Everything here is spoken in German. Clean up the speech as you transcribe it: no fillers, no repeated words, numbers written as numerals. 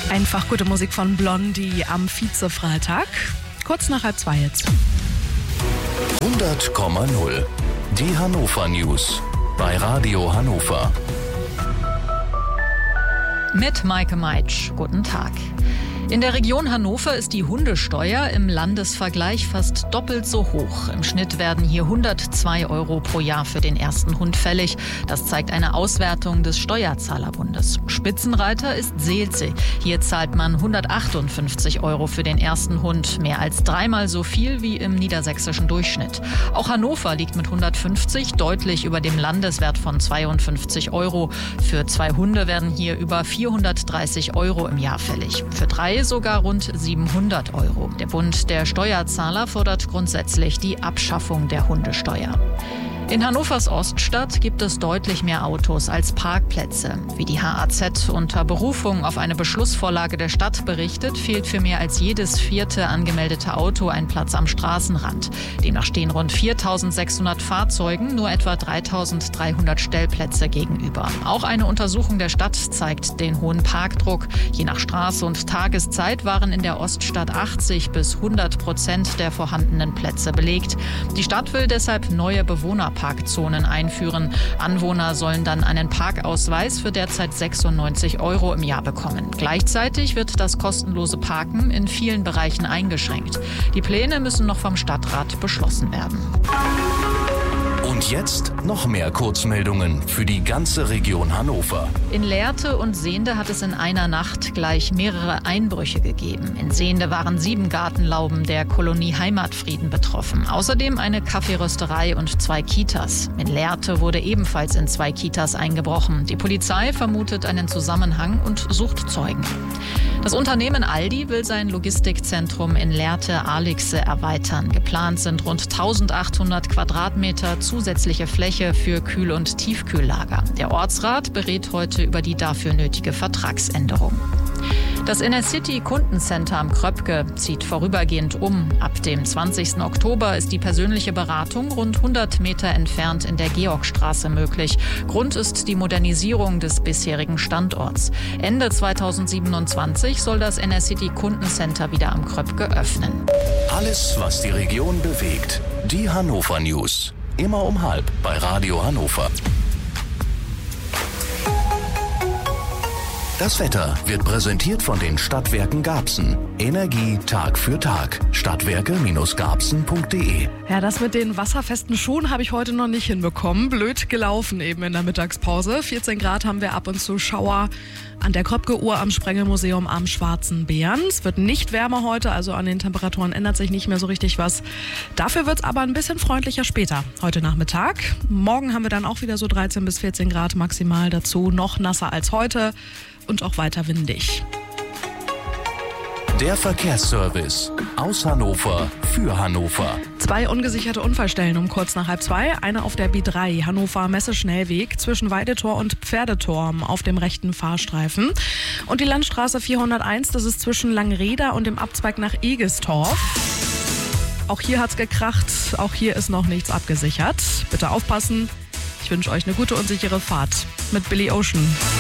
Einfach gute Musik von Blondie am Vize-Freitag. Kurz nach 1:30 jetzt. 100,0. Die Hannover News bei Radio Hannover. Mit Maike Meitsch. Guten Tag. In der Region Hannover ist die Hundesteuer im Landesvergleich fast doppelt so hoch. Im Schnitt werden hier 102 € pro Jahr für den ersten Hund fällig. Das zeigt eine Auswertung des Steuerzahlerbundes. Spitzenreiter ist Seelze. Hier zahlt man 158 € für den ersten Hund, mehr als dreimal so viel wie im niedersächsischen Durchschnitt. Auch Hannover liegt mit 150 deutlich über dem Landeswert von 52 €. Für 2 Hunde werden hier über 430 € im Jahr fällig. Für 3 sogar rund 700 €. Der Bund der Steuerzahler fordert grundsätzlich die Abschaffung der Hundesteuer. In Hannovers Oststadt gibt es deutlich mehr Autos als Parkplätze. Wie die HAZ unter Berufung auf eine Beschlussvorlage der Stadt berichtet, fehlt für mehr als jedes 4. angemeldete Auto ein Platz am Straßenrand. Demnach stehen rund 4.600 Fahrzeugen nur etwa 3.300 Stellplätze gegenüber. Auch eine Untersuchung der Stadt zeigt den hohen Parkdruck. Je nach Straße und Tageszeit waren in der Oststadt 80 bis 100% der vorhandenen Plätze belegt. Die Stadt will deshalb neue Bewohnerparkzonen einführen. Anwohner sollen dann einen Parkausweis für derzeit 96 € im Jahr bekommen. Gleichzeitig wird das kostenlose Parken in vielen Bereichen eingeschränkt. Die Pläne müssen noch vom Stadtrat beschlossen werden. Und jetzt noch mehr Kurzmeldungen für die ganze Region Hannover. In Lehrte und Sehnde hat es in einer Nacht gleich mehrere Einbrüche gegeben. In Sehnde waren 7 Gartenlauben der Kolonie Heimatfrieden betroffen. Außerdem eine Kaffeerösterei und 2 Kitas. In Lehrte wurde ebenfalls in 2 Kitas eingebrochen. Die Polizei vermutet einen Zusammenhang und sucht Zeugen. Das Unternehmen Aldi will sein Logistikzentrum in Lehrte-Aalixe erweitern. Geplant sind rund 1800 Quadratmeter zusätzliche Fläche für Kühl- und Tiefkühllager. Der Ortsrat berät heute über die dafür nötige Vertragsänderung. Das Inner-City Kundencenter am Kröpke zieht vorübergehend um. Ab dem 20. Oktober ist die persönliche Beratung rund 100 Meter entfernt in der Georgstraße möglich. Grund ist die Modernisierung des bisherigen Standorts. Ende 2027 soll das Inner-City Kundencenter wieder am Kröpke öffnen. Alles, was die Region bewegt. Die Hannover News. Immer um 12:30 bei Radio Hannover. Das Wetter wird präsentiert von den Stadtwerken Garbsen. Energie Tag für Tag. Stadtwerke-garbsen.de. Ja, das mit den wasserfesten Schuhen habe ich heute noch nicht hinbekommen. Blöd gelaufen eben in der Mittagspause. 14 Grad haben wir ab und zu Schauer an der Kröpke-Uhr am Sprengelmuseum am Schwarzen Bären. Es wird nicht wärmer heute, also an den Temperaturen ändert sich nicht mehr so richtig was. Dafür wird es aber ein bisschen freundlicher später, heute Nachmittag. Morgen haben wir dann auch wieder so 13 bis 14 Grad maximal dazu. Noch nasser als heute und auch weiter windig. Der Verkehrsservice aus Hannover für Hannover. 2 ungesicherte Unfallstellen um kurz nach 1:30. Eine auf der B3 Hannover-Messe-Schnellweg zwischen Weidetor und Pferdetor auf dem rechten Fahrstreifen. Und die Landstraße 401, das ist zwischen Langreda und dem Abzweig nach Egestorf. Auch hier hat's gekracht, auch hier ist noch nichts abgesichert. Bitte aufpassen. Ich wünsche euch eine gute und sichere Fahrt mit Billy Ocean.